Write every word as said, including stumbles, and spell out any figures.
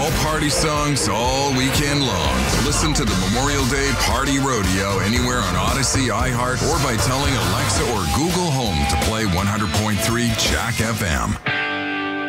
All party songs all weekend long. Listen to the Memorial Day Party Rodeo anywhere on Odyssey, iHeart, or by telling Alexa or Google Home to play one hundred point three Jack F M.